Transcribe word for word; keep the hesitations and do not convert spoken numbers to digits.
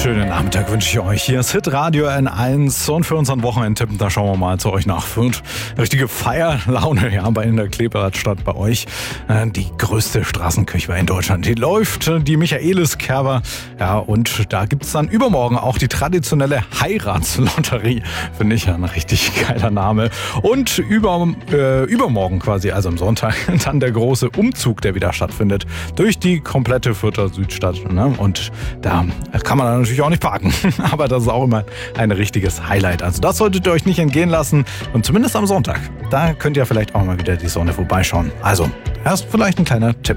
Schönen Nachmittag wünsche ich euch. Hier ist Hitradio N eins und für unseren Wochenendtipp, da schauen wir mal zu euch nach Fürth. Richtige Feierlaune, ja, bei in der Kleeblattstadt bei euch. Die größte Straßenkirche in Deutschland. Die läuft, die Michaelis-Kerber. Ja, und da gibt es dann übermorgen auch die traditionelle Heiratslotterie. Finde ich ja ein richtig geiler Name. Und über, äh, übermorgen quasi, also am Sonntag, dann der große Umzug, der wieder stattfindet. Durch die komplette Fürther Südstadt. Ne? Und da kann man dann natürlich auch nicht parken. Aber das ist auch immer ein richtiges Highlight. Also das solltet ihr euch nicht entgehen lassen. Und zumindest am Sonntag, da könnt ihr vielleicht auch mal wieder die Sonne vorbeischauen. Also, erst vielleicht ein kleiner Tipp.